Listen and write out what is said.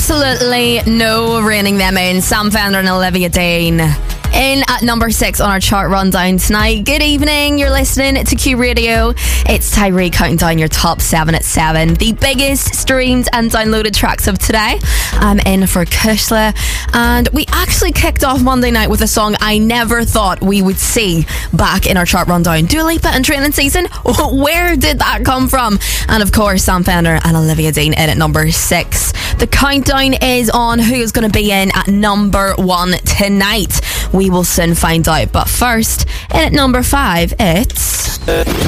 absolutely no reining them in. Sam Fender and Olivia Dean. In at number 6 on our chart rundown tonight. Good evening, you're listening to Q Radio. It's Tyree counting down your top 7 at 7. The biggest streamed and downloaded tracks of today. I'm in for Kushla, and we actually kicked off Monday night with a song I never thought we would see back in our chart rundown. Dua Lipa and Training Season? Where did that come from? And of course, Sam Fender and Olivia Dean in at number 6. The countdown is on who is going to be in at number 1 tonight. We will soon find out. But first, in at number 5, it's...